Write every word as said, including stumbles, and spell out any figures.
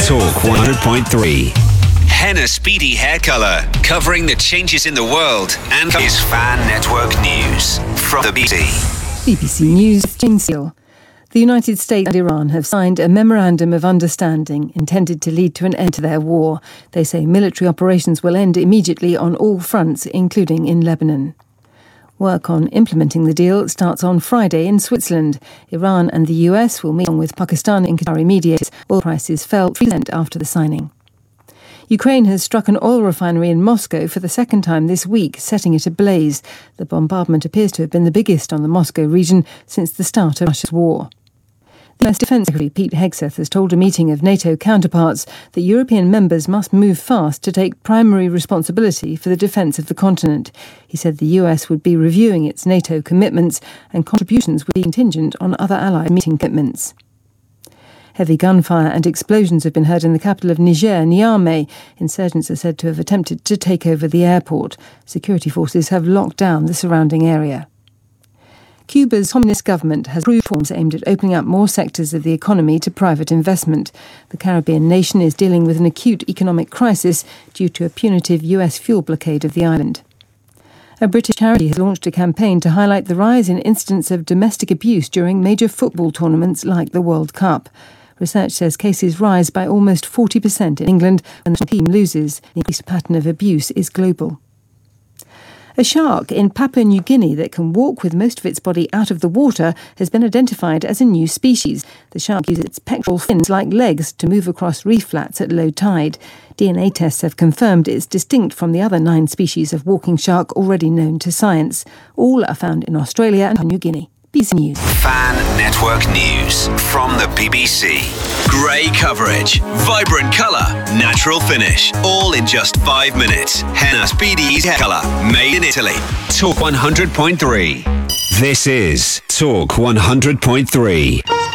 Talk one hundred point three. Henna Speedy Hair Colour, covering the changes in the world, and is Fan Network News from the B B C. B B C News, James Steele. The United States and Iran have signed a memorandum of understanding intended to lead to an end to their war. They say military operations will end immediately on all fronts, including in Lebanon. Work on implementing the deal starts on Friday in Switzerland. Iran and the U S will meet along with Pakistan and Qatari mediators. Oil prices fell three percent after the signing. Ukraine has struck an oil refinery in Moscow for the second time this week, setting it ablaze. The bombardment appears to have been the biggest on the Moscow region since the start of Russia's war. The U S Defence Secretary Pete Hegseth has told a meeting of NATO counterparts that European members must move fast to take primary responsibility for the defence of the continent. He said the U S would be reviewing its NATO commitments and contributions would be contingent on other allies meeting commitments. Heavy gunfire and explosions have been heard in the capital of Niger, Niamey. Insurgents are said to have attempted to take over the airport. Security forces have locked down the surrounding area. Cuba's communist government has approved reforms aimed at opening up more sectors of the economy to private investment. The Caribbean nation is dealing with an acute economic crisis due to a punitive U S fuel blockade of the island. A British charity has launched a campaign to highlight the rise in incidents of domestic abuse during major football tournaments like the World Cup. Research says cases rise by almost forty percent in England when the team loses. The increased pattern of abuse is global. A shark in Papua New Guinea that can walk with most of its body out of the water has been identified as a new species. The shark uses its pectoral fins like legs to move across reef flats at low tide. D N A tests have confirmed it's distinct from the other nine species of walking shark already known to science. All are found in Australia and New Guinea. B B C News. Fan Network News from the B B C. Grey coverage, vibrant colour, natural finish, all in just five minutes. Henna Speedy Hair Colour, made in Italy. Talk one hundred point three. This is Talk one hundred point three.